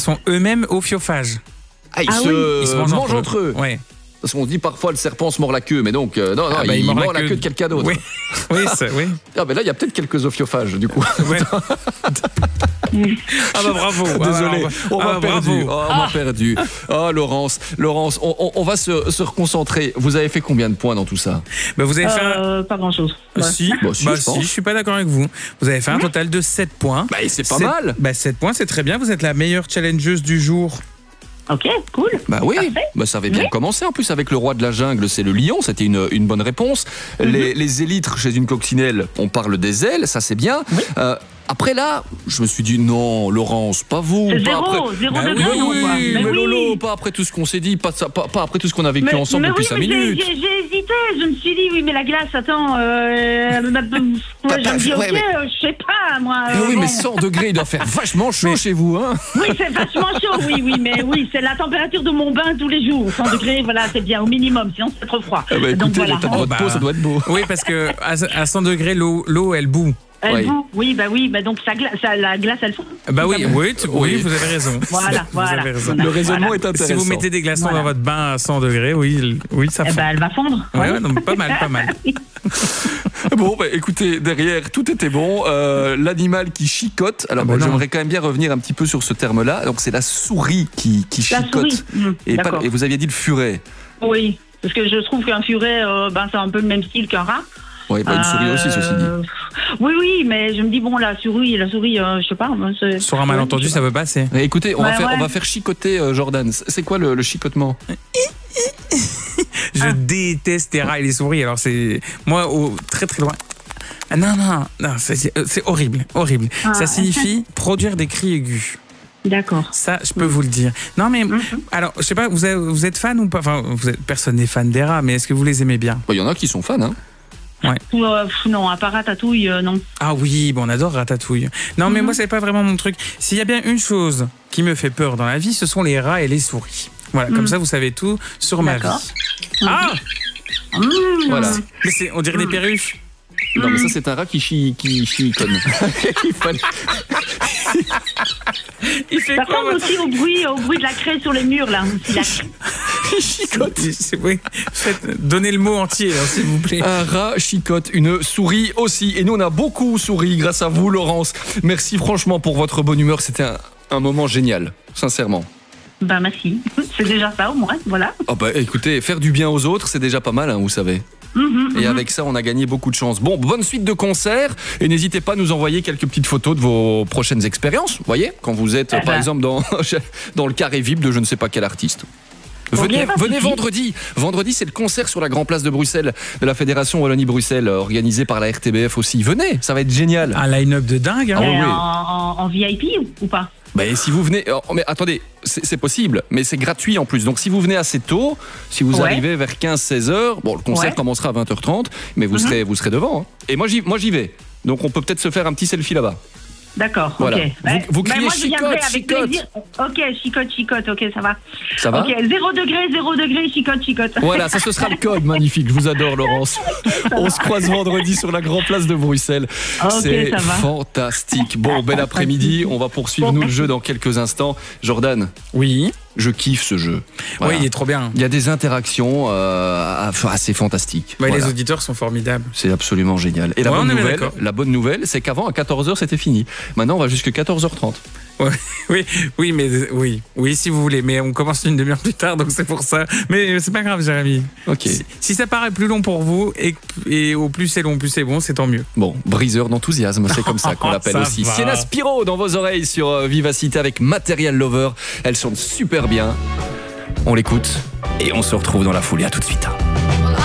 sont eux-mêmes ophiophages. Ils se mangent entre eux. Ouais. Parce qu'on dit parfois le serpent se mord la queue, mais donc il mord la queue de quelqu'un d'autre. Oui, oui, oui. Ah ben là, il y a peut-être quelques ophiophages du coup. Ouais. Ah bah bravo. Désolé, on m'a perdu. Bravo. On m'a perdu. Oh Laurence, on va se reconcentrer. Vous avez fait combien de points dans tout ça? Bah, vous avez fait pas grand-chose. Ouais. Si, je suis pas d'accord avec vous. Vous avez fait un total de 7 points. Bah, c'est pas mal. Bah, 7 points, c'est très bien. Vous êtes la meilleure challengeuse du jour. Ok, cool. Bah oui, Parfait. ça avait bien commencé. En plus, avec le roi de la jungle, c'est le lion. C'était une bonne réponse. Les élytres chez une coccinelle, on parle des ailes, ça c'est bien. Oui. Après là, je me suis dit non, Laurence, pas vous. C'est pas zéro après... degré, non, quoi. mais Lolo, pas après tout ce qu'on s'est dit, pas après tout ce qu'on a vécu ensemble depuis 5 minutes. J'ai hésité, je me suis dit, oui, mais la glace, attends, je me dis, ok, je sais pas, moi. Oui, mais 100 degrés, il doit faire vachement chaud chez vous, hein. Oui, c'est vachement chaud, oui, mais oui, c'est la température de mon bain tous les jours. 100 degrés, voilà, c'est bien, au minimum, sinon c'est trop froid. Écoutez, donc voilà. l'état de votre peau, ça doit être beau. Oui, parce que à 100 degrés, l'eau, elle bout. Elle bout, oui, donc la glace, elle fond. Bah oui, vous avez raison. Voilà. Vous avez raison. Le raisonnement est intéressant. Si vous mettez des glaçons dans votre bain à 100 degrés, oui, ça fond. Elle va fondre. Ouais, donc pas mal. Bon, écoutez, derrière, tout était bon. L'animal qui chicote. Alors, j'aimerais quand même bien revenir un petit peu sur ce terme-là. Donc, c'est la souris qui chicote. Et vous aviez dit le furet. Oui, parce que je trouve qu'un furet, c'est un peu le même style qu'un rat. Oui, une souris aussi, ceci dit. Oui, mais je me dis, bon, la souris, je sais pas. Sur un malentendu, ça peut passer. Écoutez, on va faire chicoter Jordan. C'est quoi le chicotement? Je déteste les rats et les souris. Alors, c'est. Moi, très très loin. Ah, non, c'est horrible. Ça signifie produire des cris aigus. D'accord. Ça, je peux vous le dire. Non, mais alors, je sais pas, vous êtes fan ou pas? Enfin, personne n'est fan des rats, mais est-ce que vous les aimez bien? Il y en a qui sont fans, hein. Ouais. Non, à part Ratatouille, non. Ah oui, on adore Ratatouille. Non, mais moi, c'est pas vraiment mon truc. S'il y a bien une chose qui me fait peur dans la vie, ce sont les rats et les souris. Voilà, comme ça, vous savez tout sur ma vie. Ah Voilà. Mais on dirait des perruches. Non, mais ça, c'est un rat qui chiconne. Il fait quoi? Ça ressemble aussi au bruit de la craie sur les murs, là. Il chicote. Oui. Donnez le mot entier, s'il vous plaît. Un rat chicote, une souris aussi. Et nous, on a beaucoup souri grâce à vous, Laurence. Merci franchement pour votre bonne humeur. C'était un moment génial, sincèrement. Merci. C'est déjà ça, au moins. Voilà. Écoutez, faire du bien aux autres, c'est déjà pas mal, hein, vous savez. Et avec ça, on a gagné beaucoup de chance. Bon, bonne suite de concerts. Et n'hésitez pas à nous envoyer quelques petites photos de vos prochaines expériences. Vous voyez, quand vous êtes, par exemple, dans le carré VIP de je ne sais pas quel artiste. Venez vendredi. Vendredi, c'est le concert sur la Grand Place de Bruxelles de la Fédération Wallonie-Bruxelles, organisé par la RTBF aussi. Venez, ça va être génial. Un line-up de dingue. Hein. En VIP ou pas? Si vous venez... mais attendez, c'est possible, mais c'est gratuit en plus. Donc si vous venez assez tôt, si vous arrivez vers 15-16 heures, le concert commencera à 20h30, mais vous serez devant. Hein. Et moi j'y vais. Donc on peut peut-être se faire un petit selfie là-bas. D'accord, voilà. Ok. Vous criez moi, je viendrai avec chicote. plaisir. Ok, chicote, ok, ça va. Ça va? Ok, 0 degré, chicote. Voilà, ça ce sera le code, magnifique. Je vous adore, Laurence. On se croise vendredi sur la Grand Place de Bruxelles. C'est fantastique. Bon, bel après-midi. On va poursuivre le jeu dans quelques instants. Jordan. Oui. Je kiffe ce jeu. Voilà. Oui, il est trop bien. Il y a des interactions assez fantastiques. Les auditeurs sont formidables. C'est absolument génial. Et la bonne nouvelle, c'est qu'avant, à 14h, c'était fini. Maintenant, on va jusqu'à 14h30. Oui, si vous voulez. Mais on commence une demi-heure plus tard, donc c'est pour ça. Mais c'est pas grave, Jérémy. Ok. Si ça paraît plus long pour vous, et au plus c'est long, plus c'est bon, c'est tant mieux. Bon, briseur d'enthousiasme, c'est comme ça qu'on l'appelle aussi. Sienna Spiro dans vos oreilles sur Vivacité avec Material Lover. Elle chante super bien. On l'écoute et on se retrouve dans la foulée. À tout de suite.